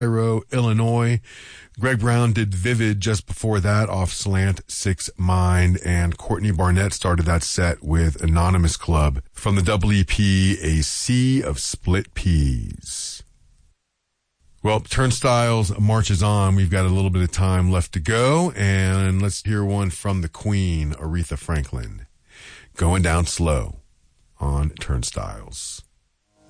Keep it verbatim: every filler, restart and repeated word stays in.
Cairo, Illinois. Greg Brown did Vivid just before that off Slant Six Mind, and Courtney Barnett started that set with Anonymous Club from the double E P A Sea of Split Peas. Well, Turnstiles marches on. We've got a little bit of time left to go, and let's hear one from the Queen, Aretha Franklin. Going Down Slow on Turnstiles.